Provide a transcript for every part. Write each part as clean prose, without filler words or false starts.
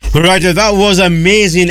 Right, that was amazing,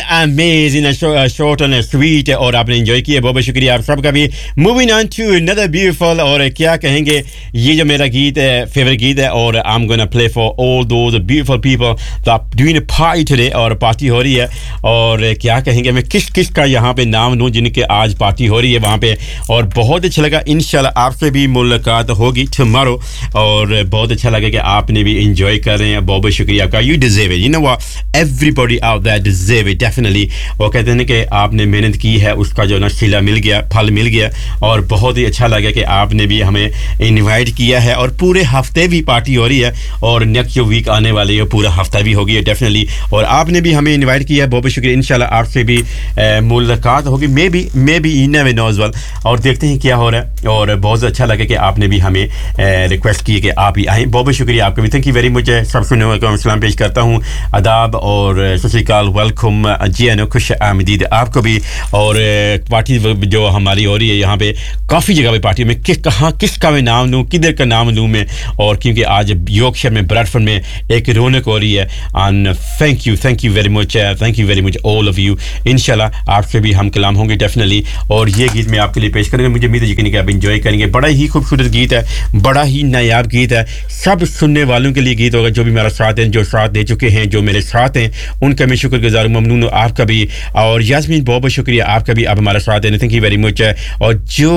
short and sweet और आपने enjoy किया, बहुत बहुत शुक्रिया आप सबका भी. Moving on to another beautiful और क्या कहेंगे, ये जो मेरा गीत है, favorite गीत है और I'm gonna play for all those beautiful people that are doing a party today और party हो रही है और क्या कहेंगे, मैं किस किस का यहाँ पे नाम लूँ जिनके आज पार्टी हो रही है वहाँ पे और बहुत अच्छा लगा. इंशाल्लाह आपसे भी मुलाकात होगी tomorrow और बहुत अच्छा लगा कि आपने भी enjoy कर रहे हैं. बहुत बहुत शुक्रिया आपका. You deserve it. You know what? Everybody out there deserve it definitely. वो कहते हैं कि आपने मेहनत की है उसका जो ना सिला मिल गया, फल मिल गया और बहुत ही अच्छा लगा कि आपने भी हमें इनवाइट किया है और पूरे हफ्ते भी पार्टी हो रही है और नेक्स्ट जो वीक आने वाली है पूरा हफ्ता भी होगी डेफिनेटली और आपने भी हमें इनवाइट किया है. बहुत बहुत शुक्रिया. इंशाल्लाह आपसे भी मुलाकात होगी may be in never knows well और देखते हैं क्या हो रहा है और बहुत अच्छा लगा कि आपने भी हमें रिक्वेस्ट की कि आप ही आएँ. बहुत बहुत शुक्रिया आपका भी. Thank you very much. सब सुनने को सलाम पेश करता हूँ, आदाब और सत श्री अकाल, वेलकम जी आनो, खुश आमदीद आपको भी. और पार्टी जो हमारी हो रही है यहाँ पे काफ़ी जगह पे पार्टी में किसका मैं नाम लूँ, किधर का नाम लूँ मैं और क्योंकि आज यॉर्कशायर में ब्रैडफोर्ड में एक रौनक हो रही है. And thank you very much all of you. इंशाल्लाह आपसे भी हम कलाम होंगे डेफिनेटली और ये गीत मैं आपके लिए पेश करूँगा. मुझे उम्मीद है यकीन कि आप एंजॉय करेंगे. बड़ा ही खूबसूरत गीत है, बड़ा ही नायाब गीत है. सब सुनने वालों के लिए गीत होगा जो भी मेरा साथ हैं, जो साथ दे चुके हैं, जो मेरे साथ हैं, उनका मैं शुक्रगुजार हूं. ममनून हूं आपका भी और यास्मीन बहुत बहुत शुक्रिया आपका भी, आप हमारा साथ देने. Thank you very much. और जो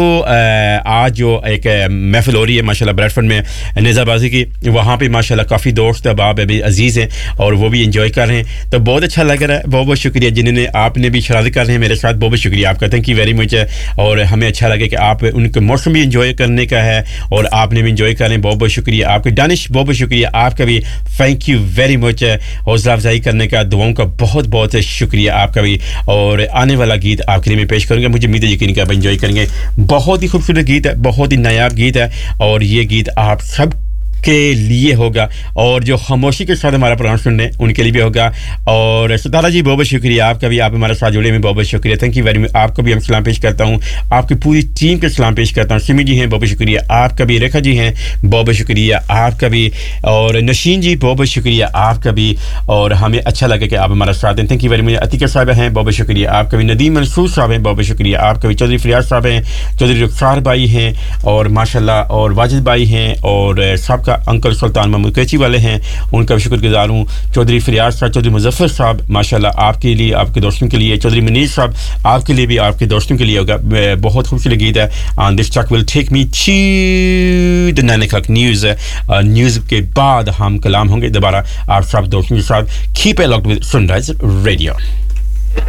आज जो एक महफिल हो रही है माशाल्लाह ब्रैडफोर्ड में नेज़ाबाजी की, वहाँ पे माशाल्लाह काफ़ी दोस्त अहबाब अभी अजीज़ हैं और वो भी एंजॉय कर रहे हैं तो बहुत अच्छा लग रहा है. बहुत बहुत शुक्रिया जिन्होंने आपने भी शरारत कर रहे हैं मेरे साथ, बहुत बहुत शुक्रिया आपका. Thank you very much. और हमें अच्छा लगे कि आप उनके मौसम भी एंजॉय करने का है और आपने भी एंजॉय कर रहे हैं. बहुत बहुत शुक्रिया आपके. दानिश बहुत बहुत शुक्रिया आपका भी. Thank you very much. हौसला अफजाई करने का, दुआओं का बहुत बहुत शुक्रिया आपका भी. और आने वाला गीत आपके लिए मैं पेश करूंगा. मुझे उम्मीद है यकीन कि आप एंजॉय करेंगे. बहुत ही खूबसूरत गीत है, बहुत ही नायाब गीत है और ये गीत आप सब के लिए होगा और जो खामोशी के साथ हमारा प्रोग्राम सुन रहे हैं उनके लिए भी होगा. और सितारा जी बहुत बहुत शुक्रिया आपका भी, आप हमारे साथ जुड़े में बहुत बहुत शुक्रिया. Thank you very much. आपको भी हम सलाम पेश करता हूँ, आपकी पूरी टीम के सलाम पेश करता हूँ. सिमी जी हैं बहुत बहुत शुक्रिया आपका भी, रेखा जी हैं बहुत बहुत शुक्रिया आपका भी और नशीन जी बहुत बहुत शुक्रिया आपका भी. और हमें अच्छा लगे कि आप हमारा साथ दें. Thank you very much. Atika साहब हैं बहुत बहुत शुक्रिया आपका भी. नदीम मंसूर साहब हैं बहुत बहुत शुक्रिया आपका भी. चौधरी फरियाद साहब हैं, चौधरी रुखसार भाई हैं और माशाल्लाह और वाजिद भाई हैं और सबका अंकल सुल्तान महमूद कैची वाले हैं, उनका भी शुक्रगुजार हूँ. चौधरी फरियाद साहब, चौधरी मुजफ्फर साहब माशाल्लाह आपके लिए, आपके दोस्तों के लिए. चौधरी मनीर साहब आपके लिए भी, आपके दोस्तों के लिए होगा. बहुत खूबसूरत गीत है. And this track will take me to the 9 o'clock news के बाद हम कलाम होंगे दोबारा आप सब दोस्तों के साथ. Keep it locked with sunrise radio.